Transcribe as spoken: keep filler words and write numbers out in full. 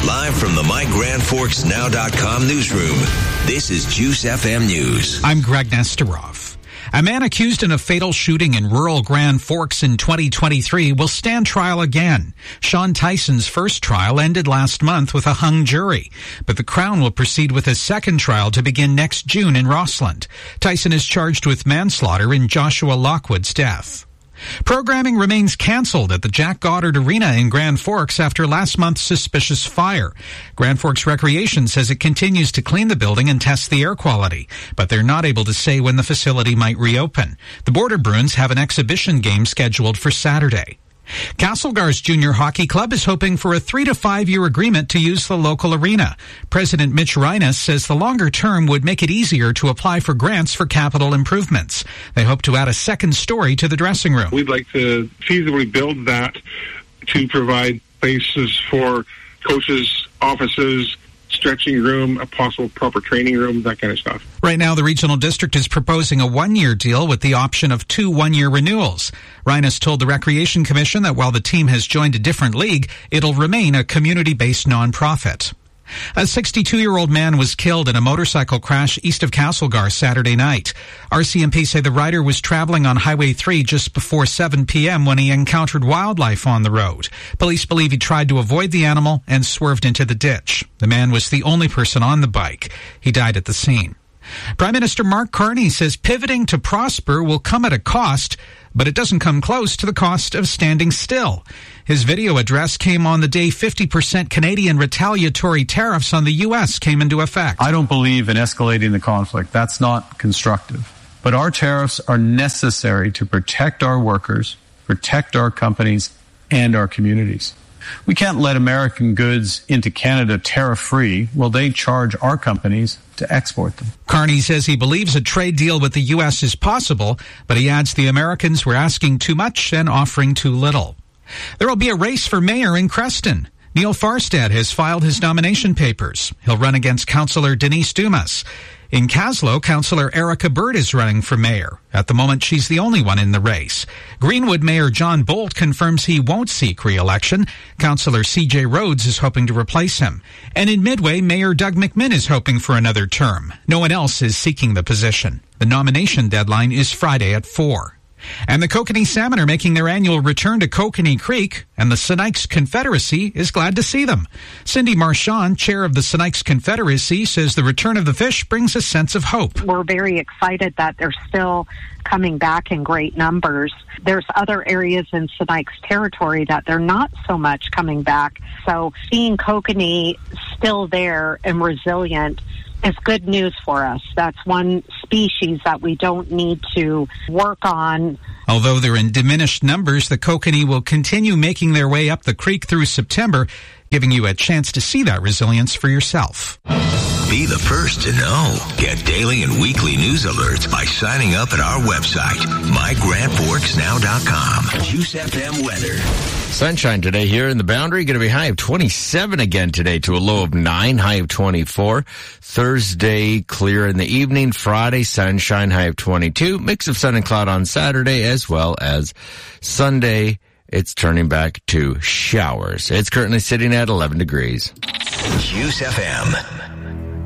Live from the My Grand Forks Now dot com newsroom, this is Juice F M News. I'm Greg Nesterov. A man accused in a fatal shooting in rural Grand Forks in twenty twenty-three will stand trial again. Sean Tyson's first trial ended last month with a hung jury, but the Crown will proceed with a second trial to begin next June in Rossland. Tyson is charged with manslaughter in Joshua Lockwood's death. Programming remains canceled at the Jack Goddard Arena in Grand Forks after last month's suspicious fire. Grand Forks Recreation says it continues to clean the building and test the air quality, but they're not able to say when the facility might reopen. The Border Bruins have an exhibition game scheduled for Saturday. Castlegar's Junior Hockey Club is hoping for a three to five year agreement to use the local arena. President Mitch Reines says the longer term would make it easier to apply for grants for capital improvements. They hope to add a second story to the dressing room. We'd like to feasibly build that to provide places for coaches, offices, stretching room, a possible proper training room, that kind of stuff. Right now, the regional district is proposing a one-year deal with the option of two one-year renewals. Reines told the Recreation Commission that while the team has joined a different league, it'll remain a community-based nonprofit. A sixty-two-year-old man was killed in a motorcycle crash east of Castlegar Saturday night. R C M P say the rider was traveling on Highway three just before seven p.m. when he encountered wildlife on the road. Police believe he tried to avoid the animal and swerved into the ditch. The man was the only person on the bike. He died at the scene. Prime Minister Mark Carney says pivoting to prosper will come at a cost, but it doesn't come close to the cost of standing still. His video address came on the day fifty percent Canadian retaliatory tariffs on the U S came into effect. I don't believe in escalating the conflict. That's not constructive. But our tariffs are necessary to protect our workers, protect our companies, and our communities. We can't let American goods into Canada tariff-free while they charge our companies to export them. Carney says he believes a trade deal with the U S is possible, but he adds the Americans were asking too much and offering too little. There will be a race for mayor in Creston. Neil Farstad has filed his nomination papers. He'll run against Councillor Denise Dumas. In Caslow, Councillor Erica Bird is running for mayor. At the moment, she's the only one in the race. Greenwood Mayor John Bolt confirms he won't seek re-election. Councillor C J Rhodes is hoping to replace him. And in Midway, Mayor Doug McMinn is hoping for another term. No one else is seeking the position. The nomination deadline is Friday at four. And the Kokanee Salmon are making their annual return to Kokanee Creek, and the Sinaiks Confederacy is glad to see them. Cindy Marchand, chair of the Sinaiks Confederacy, says the return of the fish brings a sense of hope. We're very excited that they're still coming back in great numbers. There's other areas in Sinaiks territory that they're not so much coming back. So seeing Kokanee still there and resilient is good news for us. That's one species that we don't need to work on. Although they're in diminished numbers, the kokanee will continue making their way up the creek through September, giving you a chance to see that resilience for yourself. Be the first to know. Get daily and weekly news alerts by signing up at our website, my grand forks now dot com. Juice F M weather. Sunshine today here in the Boundary. Going to be high of twenty-seven again today to a low of nine, high of twenty-four. Thursday, clear in the evening. Friday, sunshine, high of twenty-two. Mix of sun and cloud on Saturday, as well as Sunday. It's turning back to showers. It's currently sitting at eleven degrees. Juice F M.